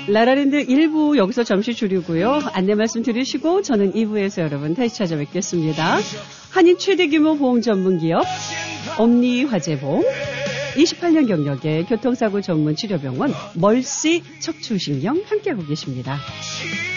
라라랜드 1부 여기서 잠시 줄이고요. 안내 말씀 드리시고 저는 2부에서 여러분 다시 찾아뵙겠습니다. 한인 최대 규모 보험 전문 기업 옴니화재보험, 28년 경력의 교통사고 전문 치료병원 멀시 척추신경 함께하고 계십니다.